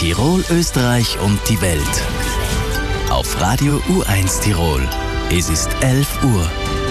Tirol, Österreich und die Welt. Auf Radio U1 Tirol. Es ist 11 Uhr.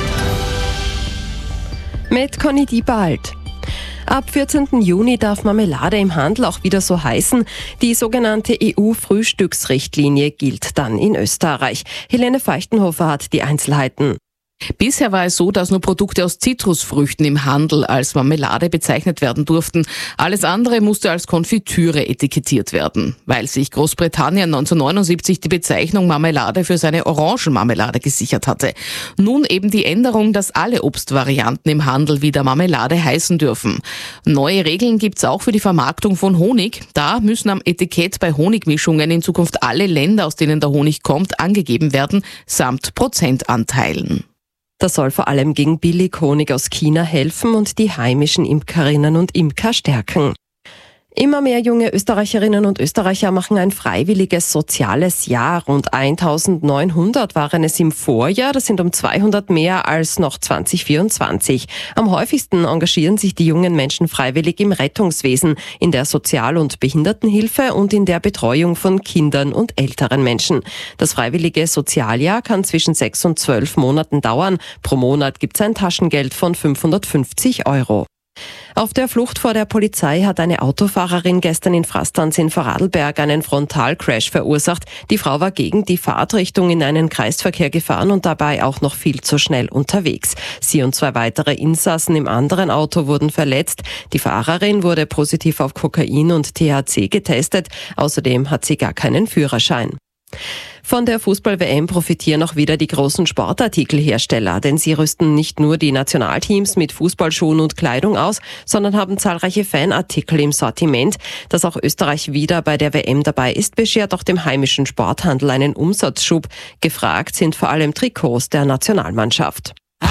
Mit Conny Diebald. Ab 14. Juni darf Marmelade im Handel auch wieder so heißen. Die sogenannte EU-Frühstücksrichtlinie gilt dann in Österreich. Helene Feuchtenhofer hat die Einzelheiten. Bisher war es so, dass nur Produkte aus Zitrusfrüchten im Handel als Marmelade bezeichnet werden durften. Alles andere musste als Konfitüre etikettiert werden. Weil sich Großbritannien 1979 die Bezeichnung Marmelade für seine Orangenmarmelade gesichert hatte. Nun eben die Änderung, dass alle Obstvarianten im Handel wieder Marmelade heißen dürfen. Neue Regeln gibt's auch für die Vermarktung von Honig. Da müssen am Etikett bei Honigmischungen in Zukunft alle Länder, aus denen der Honig kommt, angegeben werden, samt Prozentanteilen. Das soll vor allem gegen Billighonig aus China helfen und die heimischen Imkerinnen und Imker stärken. Immer mehr junge Österreicherinnen und Österreicher machen ein freiwilliges soziales Jahr. Rund 1900 waren es im Vorjahr, das sind um 200 mehr als noch 2024. Am häufigsten engagieren sich die jungen Menschen freiwillig im Rettungswesen, in der Sozial- und Behindertenhilfe und in der Betreuung von Kindern und älteren Menschen. Das freiwillige Sozialjahr kann zwischen 6 und 12 Monaten dauern. Pro Monat gibt es ein Taschengeld von 550 €. Auf der Flucht vor der Polizei hat eine Autofahrerin gestern in Frastanz in Vorarlberg einen Frontalcrash verursacht. Die Frau war gegen die Fahrtrichtung in einen Kreisverkehr gefahren und dabei auch noch viel zu schnell unterwegs. Sie und 2 weitere Insassen im anderen Auto wurden verletzt. Die Fahrerin wurde positiv auf Kokain und THC getestet. Außerdem hat sie gar keinen Führerschein. Von der Fußball-WM profitieren auch wieder die großen Sportartikelhersteller, denn sie rüsten nicht nur die Nationalteams mit Fußballschuhen und Kleidung aus, sondern haben zahlreiche Fanartikel im Sortiment. Dass auch Österreich wieder bei der WM dabei ist, beschert auch dem heimischen Sporthandel einen Umsatzschub. Gefragt sind vor allem Trikots der Nationalmannschaft.